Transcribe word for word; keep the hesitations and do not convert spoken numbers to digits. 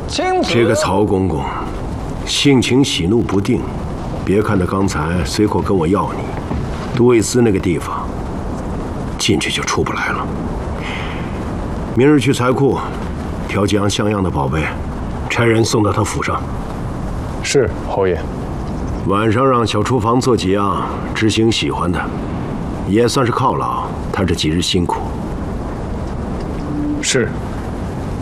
这个曹公公，性情喜怒不定。别看他刚才随口跟我要你，都尉司那个地方，进去就出不来了。明日去财库，挑几样像样的宝贝，差人送到他府上。 是，侯爷。 晚上让小厨房做几样知行喜欢的，也算是犒劳他这几日辛苦。 是。